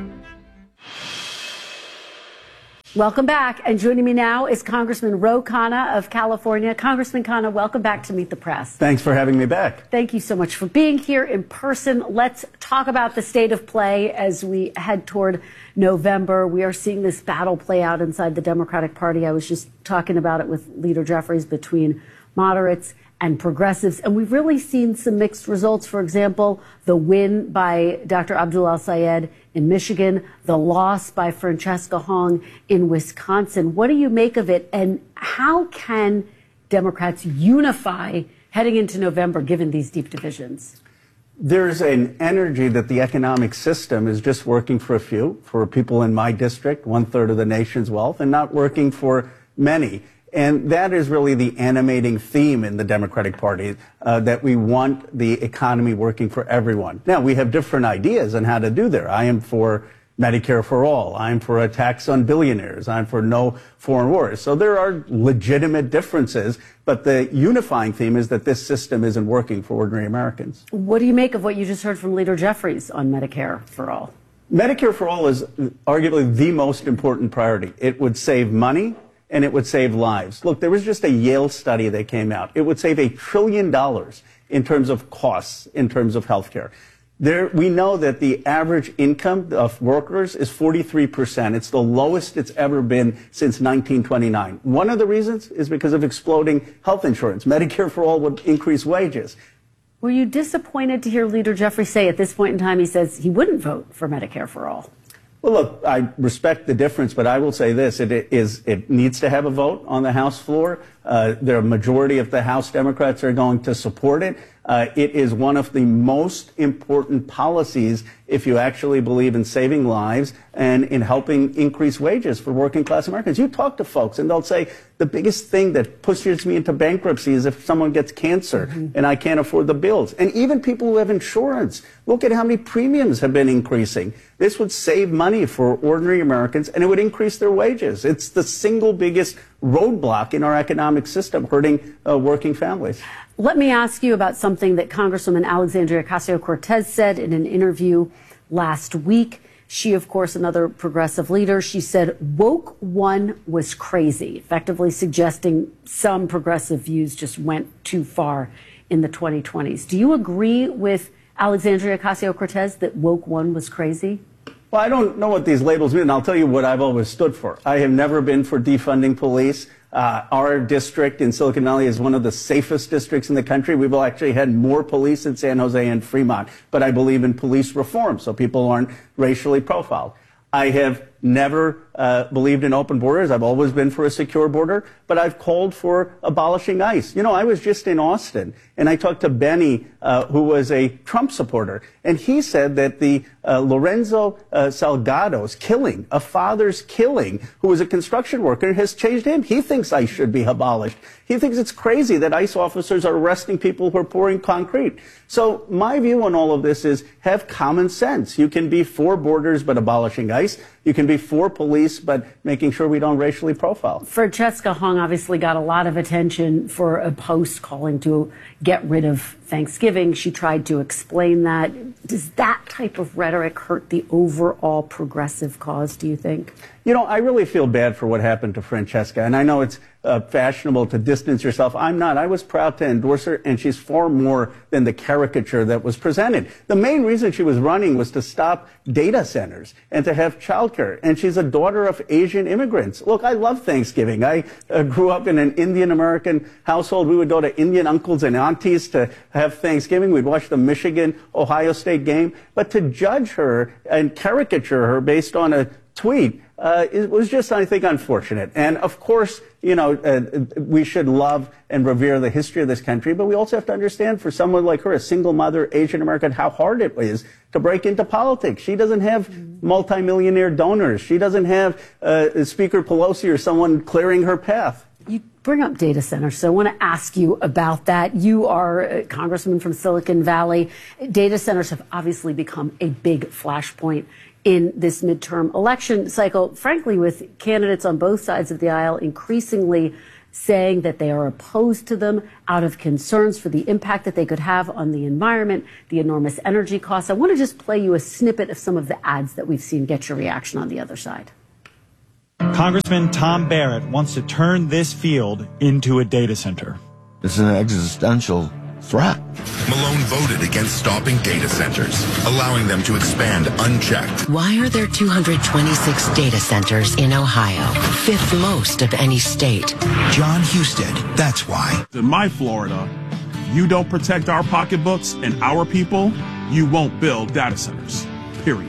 Welcome back. And joining me now is Congressman Ro Khanna of California. Congressman Khanna, welcome back to Meet the Press. Thanks for having me back. Thank you so much for being here in person. Let's talk about the state of play as we head toward November. We are seeing this battle play out inside the Democratic Party. I was just talking about it with Leader Jeffries between moderates and progressives. And we've really seen some mixed results. For example, the win by Doctor Abdul El-Sayed in Michigan, the loss by Francesca Hong in Wisconsin. What do you make of it? And how can Democrats unify heading into November, given these deep divisions? There's an energy that the economic system is just working for a few, for people in my district, one third of the nation's wealth, and not working for many. And that is really the animating theme in the Democratic Party, uh, that we want the economy working for everyone. Now, we have different ideas on how to do that. I am for Medicare for all. I'm for a tax on billionaires. I'm for no foreign wars. So there are legitimate differences, but the unifying theme is that this system isn't working for ordinary Americans. What do you make of what you just heard from Leader Jeffries on Medicare for all? Medicare for all is arguably the most important priority. It would save money, and it would save lives. Look, there was just a Yale study that came out. It would save a trillion dollars in terms of costs, in terms of health care. There, we know that the average income of workers is forty-three percent. It's the lowest it's ever been since nineteen twenty-nine. One of the reasons is because of exploding health insurance. Medicare for all would increase wages. Were you disappointed to hear Leader Jeffries say at this point in time he says he wouldn't vote for Medicare for all? Well, look, I respect the difference, but I will say this. It is, it needs to have a vote on the House floor. Uh, the majority of the House Democrats are going to support it. Uh, it is one of the most important policies if you actually believe in saving lives and in helping increase wages for working class Americans. You talk to folks and they'll say the biggest thing that pushes me into bankruptcy is if someone gets cancer mm-hmm. and I can't afford the bills. And even people who have insurance, look at how many premiums have been increasing. This would save money for ordinary Americans and it would increase their wages. It's the single biggest roadblock in our economic system, hurting uh, working families. Let me ask you about something that Congresswoman Alexandria Ocasio-Cortez said in an interview last week. She, of course, another progressive leader, she said woke one was crazy, effectively suggesting some progressive views just went too far in the twenty twenties. Do you agree with Alexandria Ocasio-Cortez that woke one was crazy? Well, I don't know what these labels mean. I'll tell you what I've always stood for. I have never been for defunding police. Uh, our district in Silicon Valley is one of the safest districts in the country. We've actually had more police in San Jose and Fremont. But I believe in police reform so people aren't racially profiled. I have never uh, believed in open borders. I've always been for a secure border, but I've called for abolishing ICE. You know, I was just in Austin, and I talked to Benny, uh, who was a Trump supporter, and he said that the uh, Lorenzo uh, Salgado's killing, a father's killing, who was a construction worker, has changed him. He thinks ICE should be abolished. He thinks it's crazy that ICE officers are arresting people who are pouring concrete. So my view on all of this is have common sense. You can be for borders but abolishing ICE. You can be for police, but making sure we don't racially profile. Francesca Hong obviously got a lot of attention for a post calling to get rid of Thanksgiving. She tried to explain that. Does that type of rhetoric hurt the overall progressive cause, do you think? You know, I really feel bad for what happened to Francesca, and I know it's uh, fashionable to distance yourself. I'm not. I was proud to endorse her, and she's far more than the caricature that was presented. The main reason she was running was to stop data centers and to have childcare, and she's a daughter of Asian immigrants. Look, I love Thanksgiving. I uh, grew up in an Indian-American household. We would go to Indian uncles and aunties to have Thanksgiving. We'd watch the Michigan-Ohio State game. But to judge her and caricature her based on a tweet, uh, it was just, I think, unfortunate. And, of course, you know, uh, we should love and revere the history of this country, but we also have to understand for someone like her, a single mother, Asian American, how hard it is to break into politics. She doesn't have multimillionaire donors. She doesn't have uh, Speaker Pelosi or someone clearing her path. You bring up data centers, so I want to ask you about that. You are a congressman from Silicon Valley. Data centers have obviously become a big flashpoint in this midterm election cycle, frankly, with candidates on both sides of the aisle increasingly saying that they are opposed to them out of concerns for the impact that they could have on the environment, the enormous energy costs. I want to just play you a snippet of some of the ads that we've seen. Get your reaction on the other side. Congressman Tom Barrett wants to turn this field into a data center. It's an existential threat. Malone voted against stopping data centers, allowing them to expand unchecked. Why are there two hundred twenty-six data centers in Ohio, fifth most of any state? John Husted, that's why. In my Florida, you don't protect our pocketbooks and our people, you won't build data centers, period.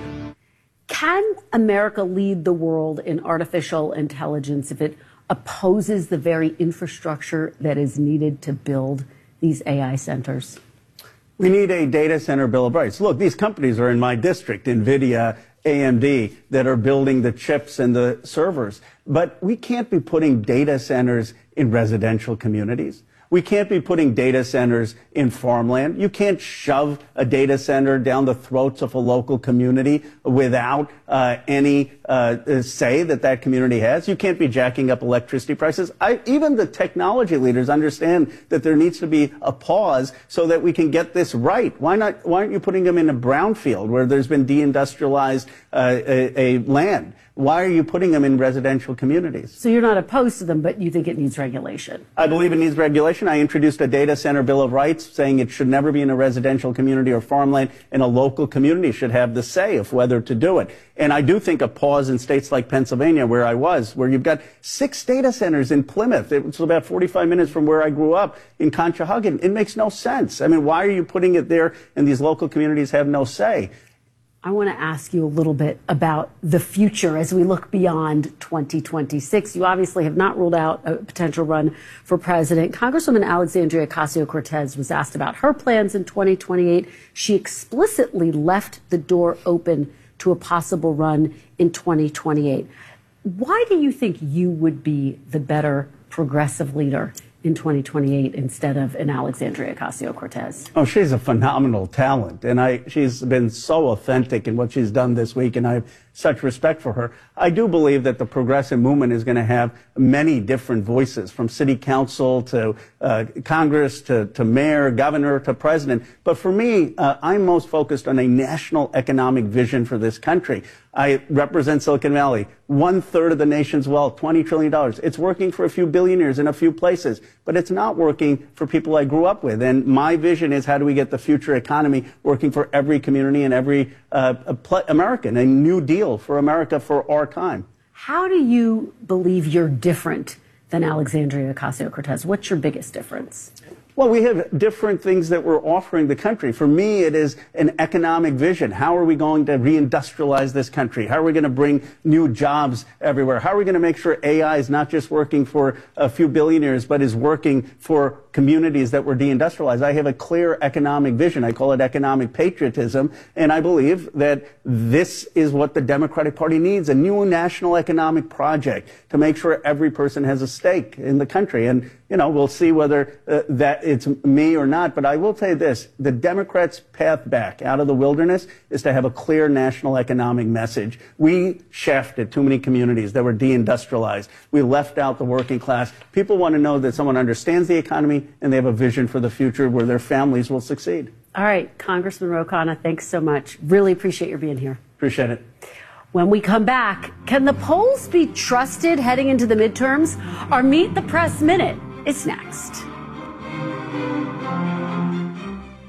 Can America lead the world in artificial intelligence if it opposes the very infrastructure that is needed to build these A I centers? We need a data center bill of rights. Look, these companies are in my district, NVIDIA, A M D, that are building the chips and the servers. But we can't be putting data centers in residential communities. We can't be putting data centers in farmland. You can't shove a data center down the throats of a local community without uh, any uh, say that that community has. You can't be jacking up electricity prices. I, even the technology leaders understand that there needs to be a pause so that we can get this right. Why not? Why aren't you putting them in a brownfield where there's been deindustrialized uh, a, a land? Why are you putting them in residential communities? So you're not opposed to them, but you think it needs regulation? I believe it needs regulation. I introduced a data center bill of rights saying it should never be in a residential community or farmland, and a local community should have the say of whether to do it. And I do think a pause in states like Pennsylvania, where I was, where you've got six data centers in Plymouth. It's about forty-five minutes from where I grew up in Conshohocken. It makes no sense. I mean, why are you putting it there and these local communities have no say? I want to ask you a little bit about the future as we look beyond twenty twenty-six. You obviously have not ruled out a potential run for president. Congresswoman Alexandria Ocasio-Cortez was asked about her plans in twenty twenty-eight. She explicitly left the door open to a possible run in twenty twenty-eight. Why do you think you would be the better progressive leader in twenty twenty-eight instead of an Alexandria Ocasio-Cortez? Oh, she's a phenomenal talent, and I, she's been so authentic in what she's done this week, and I have such respect for her. I do believe that the progressive movement is going to have many different voices, from city council to uh, Congress to, to mayor, governor to president. But for me, uh, I'm most focused on a national economic vision for this country. I represent Silicon Valley, one third of the nation's wealth, twenty trillion dollars. It's working for a few billionaires in a few places, but it's not working for people I grew up with. And my vision is, how do we get the future economy working for every community and every uh, American, a new deal for America for our time. How do you believe you're different than Alexandria Ocasio-Cortez? What's your biggest difference? Well, we have different things that we're offering the country. For me, it is an economic vision. How are we going to reindustrialize this country? How are we going to bring new jobs everywhere? How are we going to make sure A I is not just working for a few billionaires, but is working for communities that were deindustrialized? I have a clear economic vision. I call it economic patriotism. And I believe that this is what the Democratic Party needs, a new national economic project to make sure every person has a stake in the country. And, you know, we'll see whether uh, that it's me or not, but I will tell you this. The Democrats' path back out of the wilderness is to have a clear national economic message. We shafted too many communities that were deindustrialized. We left out the working class. People want to know that someone understands the economy and they have a vision for the future where their families will succeed. All right, Congressman Ro Khanna, thanks so much. Really appreciate your being here. Appreciate it. When we come back, can the polls be trusted heading into the midterms? Our Meet the Press Minute is next.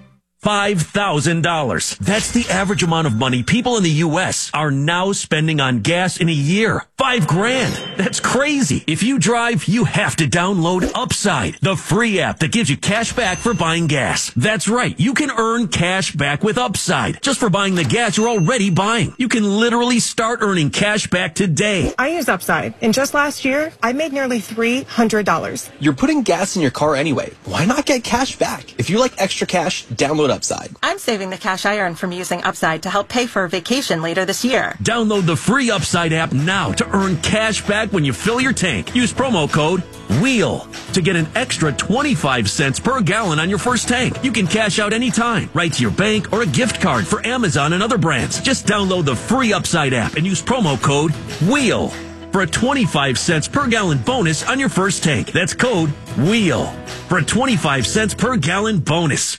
five thousand dollars. That's the average amount of money people in the U S are now spending on gas in a year. Five grand. That's crazy. If you drive, you have to download Upside, the free app that gives you cash back for buying gas. That's right. You can earn cash back with Upside just for buying the gas you're already buying. You can literally start earning cash back today. I use Upside, and just last year, I made nearly three hundred dollars. You're putting gas in your car anyway. Why not get cash back? If you like extra cash, download Upside. I'm saving the cash I earn from using Upside to help pay for a vacation later this year. Download the free Upside app now to earn cash back when you fill your tank. Use promo code WHEEL to get an extra twenty-five cents per gallon on your first tank. You can cash out anytime, right to your bank or a gift card for Amazon and other brands. Just download the free Upside app and use promo code WHEEL for a twenty-five cents per gallon bonus on your first tank. That's code WHEEL for a twenty-five cents per gallon bonus.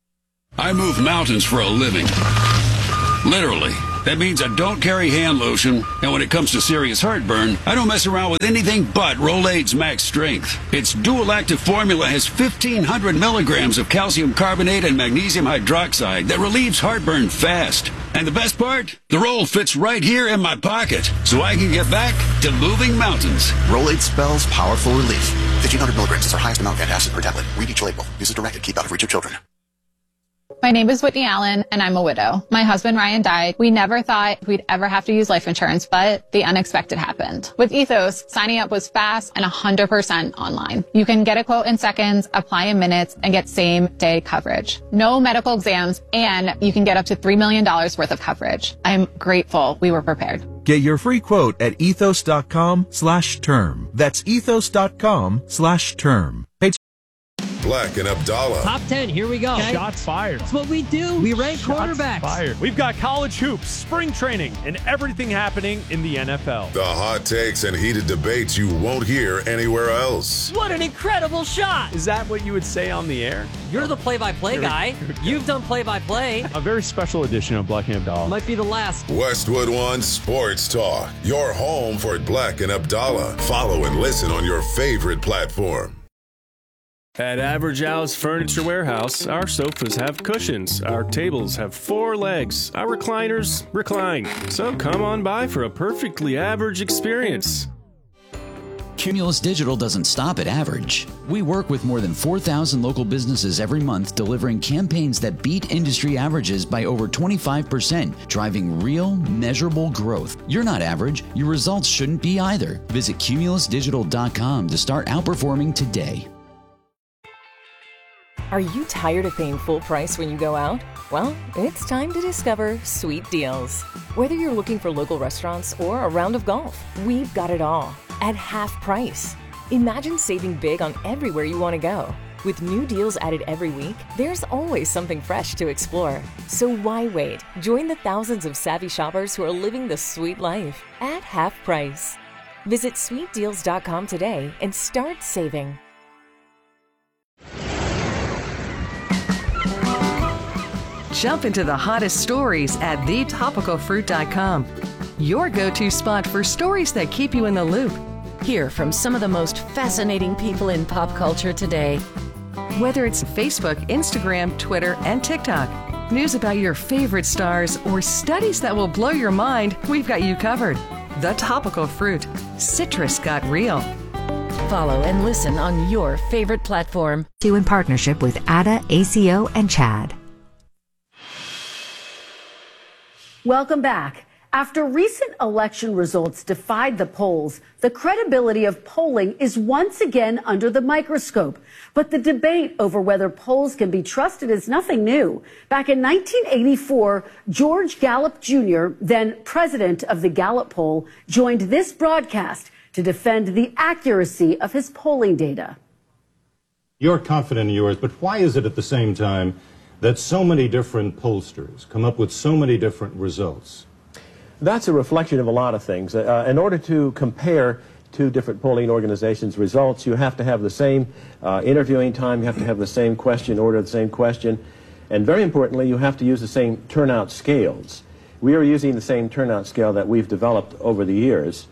I move mountains for a living. Literally. That means I don't carry hand lotion, and when it comes to serious heartburn, I don't mess around with anything but Rolaids Max Strength. Its dual-active formula has fifteen hundred milligrams of calcium carbonate and magnesium hydroxide that relieves heartburn fast. And the best part? The roll fits right here in my pocket, so I can get back to moving mountains. Rolaids spells powerful relief. fifteen hundred milligrams is our highest amount of antacid per tablet. Read each label. Use as directed. Keep out of reach of children. My name is Whitney Allen, and I'm a widow. My husband, Ryan, died. We never thought we'd ever have to use life insurance, but the unexpected happened. With Ethos, signing up was fast and one hundred percent online. You can get a quote in seconds, apply in minutes, and get same-day coverage. No medical exams, and you can get up to three million dollars worth of coverage. I'm grateful we were prepared. Get your free quote at ethos.com slash term. That's ethos.com slash term. Hey, Black and Abdallah. Top ten, here we go. Okay. Shots fired. That's what we do. We rank Shots quarterbacks. Fired. We've got college hoops, spring training, and everything happening in the N F L. The hot takes and heated debates you won't hear anywhere else. What an incredible shot. Is that what you would say on the air? You're the play-by-play guy. You've done play-by-play. A very special edition of Black and Abdallah. Might be the last. Westwood One Sports Talk. Your home for Black and Abdallah. Follow and listen on your favorite platform. At Average Al's Furniture Warehouse, our sofas have cushions, our tables have four legs, our recliners recline. So come on by for a perfectly average experience. Cumulus Digital doesn't stop at average. We work with more than four thousand local businesses every month, delivering campaigns that beat industry averages by over twenty-five percent, driving real, measurable growth. You're not average. Your results shouldn't be either. Visit cumulus digital dot com to start outperforming today. Are you tired of paying full price when you go out? Well, it's time to discover Sweet Deals. Whether you're looking for local restaurants or a round of golf, we've got it all at half price. Imagine saving big on everywhere you want to go. With new deals added every week, there's always something fresh to explore. So why wait? Join the thousands of savvy shoppers who are living the sweet life at half price. Visit sweet deals dot com today and start saving. Jump into the hottest stories at the topical fruit dot com. Your go-to spot for stories that keep you in the loop. Hear from some of the most fascinating people in pop culture today. Whether it's Facebook, Instagram, Twitter, and TikTok, news about your favorite stars, or studies that will blow your mind, we've got you covered. The Topical Fruit. Citrus got real. Follow and listen on your favorite platform. In partnership with A D A, A C O, and Chad. Welcome back. After recent election results defied the polls, the credibility of polling is once again under the microscope. But the debate over whether polls can be trusted is nothing new. Back in nineteen eighty-four, George Gallup Junior, then president of the Gallup poll, joined this broadcast to defend the accuracy of his polling data. You're confident in yours, but why is it at the same time that so many different pollsters come up with so many different results? That's a reflection of a lot of things. Uh, in order to compare two different polling organizations' results, you have to have the same uh, interviewing time, you have to have the same question order, the same question, and very importantly, you have to use the same turnout scales. We are using the same turnout scale that we've developed over the years.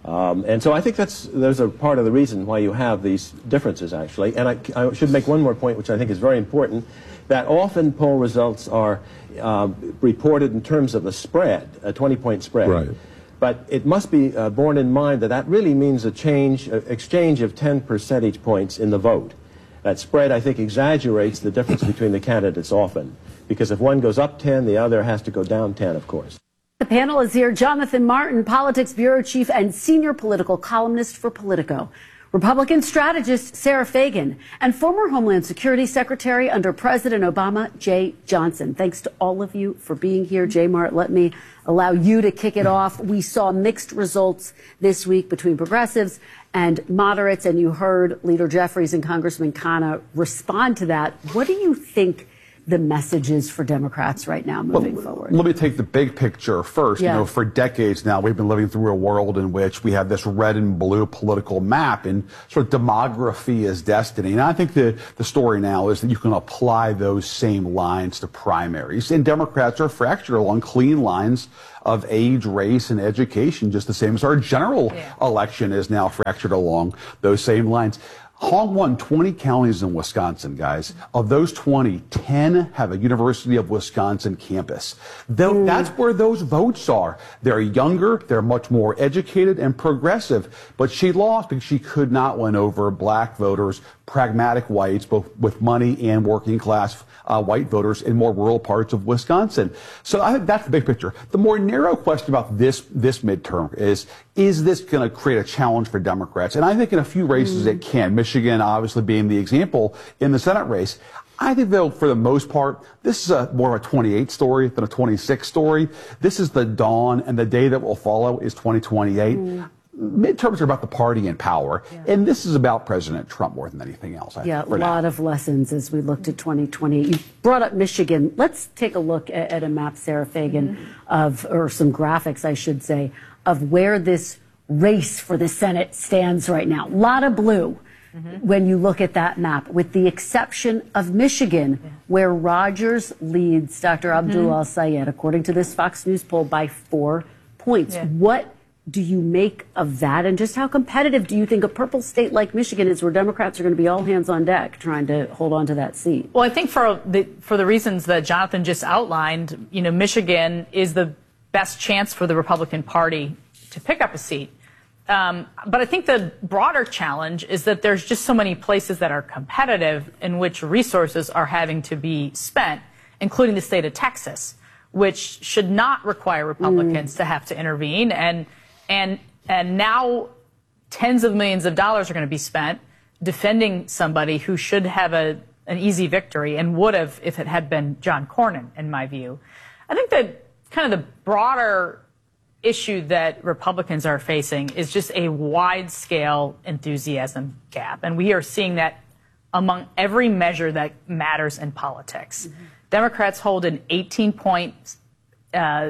Um, and so I think that's there's a part of the reason why you have these differences, actually. And I, I should make one more point, which I think is very important, that often poll results are uh, reported in terms of a spread, a twenty-point spread. Right. But it must be uh, borne in mind that that really means a change, uh, exchange of ten percentage points in the vote. That spread, I think, exaggerates the difference between the candidates often, because if one goes up ten, the other has to go down ten, of course. The panel is here. Jonathan Martin, Politics Bureau Chief and Senior Political Columnist for Politico. Republican strategist Sarah Fagan, and former Homeland Security Secretary under President Obama, Jeh Johnson. Thanks to all of you for being here. Jay Mart, let me allow you to kick it off. We saw mixed results this week between progressives and moderates, and you heard Leader Jeffries and Congressman Khanna respond to that. What do you think the message is for Democrats right now moving well, forward? Let me take the big picture first. Yeah. You know, for decades now, we've been living through a world in which we have this red and blue political map, and sort of demography is destiny. And I think the, the story now is that you can apply those same lines to primaries. And Democrats are fractured along clean lines of age, race, and education, just the same as our general yeah. election is now fractured along those same lines. Hong won twenty counties in Wisconsin, guys. Of those twenty, ten have a University of Wisconsin campus. Though mm. That's where those votes are. They're younger, they're much more educated and progressive. But she lost because she could not win over black voters, pragmatic whites, both with money and working class uh, white voters in more rural parts of Wisconsin. So I think that's the big picture. The more narrow question about this this midterm is, is this going to create a challenge for Democrats? And I think in a few races mm. it can. Michigan obviously being the example in the Senate race. I think, though, for the most part, this is a more of a twenty-eight story than a twenty-six story. This is the dawn, and the day that will follow is twenty twenty-eight. Mm. Midterms are about the party in power, yeah. and this is about President Trump more than anything else. I yeah, think, a lot now. of lessons as we looked at twenty twenty. You brought up Michigan. Let's take a look at, at a map, Sarah Fagan, mm-hmm. of, or some graphics, I should say, of where this race for the Senate stands right now. A lot of blue. Mm-hmm. When you look at that map, with the exception of Michigan, yeah. where Rogers leads Doctor Mm-hmm. Abdul Al-Sayed, according to this Fox News poll, by four points. Yeah. What do you make of that, and just how competitive do you think a purple state like Michigan is, where Democrats are going to be all hands on deck trying to hold on to that seat? Well, I think for the for the reasons that Jonathan just outlined, you know, Michigan is the best chance for the Republican Party to pick up a seat. Um, but I think the broader challenge is that there's just so many places that are competitive in which resources are having to be spent, including the state of Texas, which should not require Republicans mm. to have to intervene. And and and now tens of millions of dollars are going to be spent defending somebody who should have a an easy victory and would have if it had been John Cornyn, in my view. I think that kind of the broader issue that Republicans are facing is just a wide-scale enthusiasm gap. And we are seeing that among every measure that matters in politics. Mm-hmm. Democrats hold an eighteen-point uh,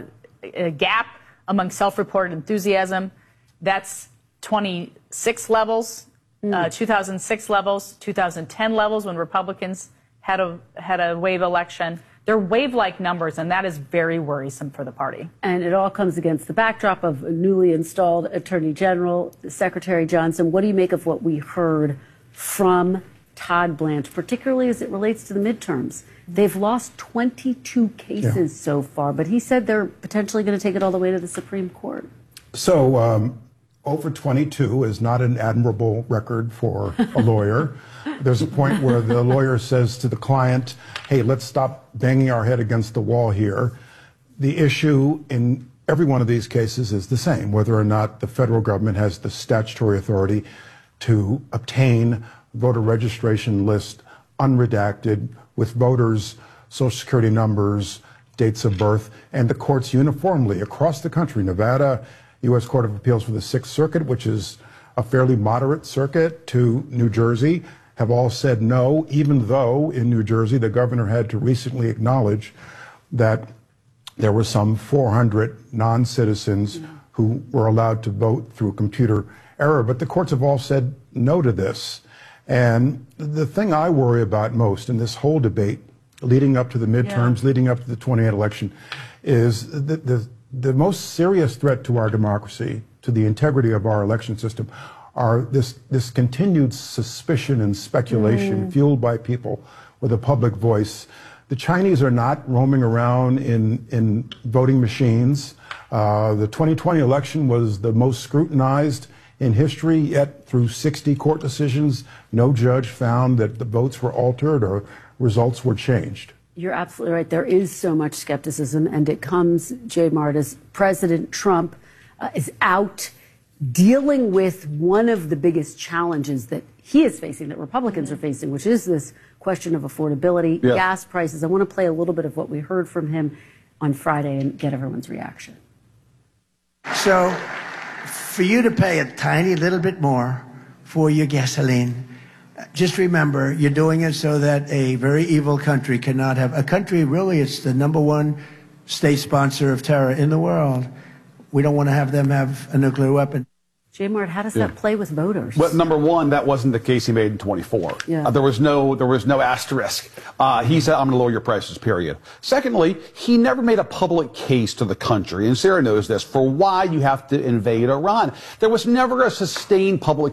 gap among self-reported enthusiasm. That's twenty-six levels, mm. uh, two thousand six levels, two thousand ten levels when Republicans had a, had a wave election. They're wave-like numbers, and that is very worrisome for the party. And it all comes against the backdrop of a newly installed Attorney General, Secretary Johnson. What do you make of what we heard from Todd Blanche, particularly as it relates to the midterms? They've lost twenty-two cases yeah. so far, but he said they're potentially going to take it all the way to the Supreme Court. So um, over twenty-two is not an admirable record for a lawyer. There's a point where the lawyer says to the client, hey, let's stop banging our head against the wall here. The issue in every one of these cases is the same, whether or not the federal government has the statutory authority to obtain voter registration list unredacted with voters' social security numbers, dates of birth, and the courts uniformly across the country, Nevada, U S Court of Appeals for the Sixth Circuit, which is a fairly moderate circuit, to New Jersey, have all said no, even though in New Jersey the governor had to recently acknowledge that there were some four hundred non-citizens mm. who were allowed to vote through computer error. But the courts have all said no to this. And the thing I worry about most in this whole debate leading up to the midterms, yeah. leading up to the twenty-eight election, is the, the, the most serious threat to our democracy to the integrity of our election system are this, this continued suspicion and speculation Mm. fueled by people with a public voice. The Chinese are not roaming around in, in voting machines. Uh, the twenty twenty election was the most scrutinized in history, yet through sixty court decisions, no judge found that the votes were altered or results were changed. You're absolutely right. There is so much skepticism, and it comes, Jay Mart, as President Trump uh, is out dealing with one of the biggest challenges that he is facing, that Republicans are facing, which is this question of affordability, Yes. gas prices. I want to play a little bit of what we heard from him on Friday and get everyone's reaction. So, for you to pay a tiny little bit more for your gasoline, just remember, you're doing it so that a very evil country cannot have a country. Really, it's the number one state sponsor of terror in the world. We don't want to have them have a nuclear weapon. Jay Mart, how does Yeah. that play with voters? Well, number one, that wasn't the case he made in twenty-four. Yeah. Uh, there was no, there was no asterisk. Uh, he said, "I'm going to lower your prices." Period. Secondly, he never made a public case to the country, and Sarah knows this, for why you have to invade Iran. There was never a sustained public